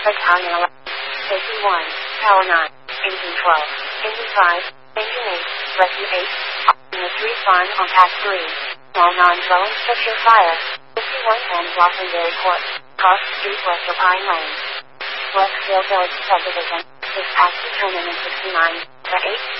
Battalion 11. Safety 1. Power 9. Engine 12. Engine 5. Engine 8. Rescue 8. Unit 3 spawn on path 3. Small non-dwelling structure fire. 5110 Blossomberry Court. Cross Street West of Pine Lane. Westville Village Subdivision. Dispatch to Terminal 69. The 8.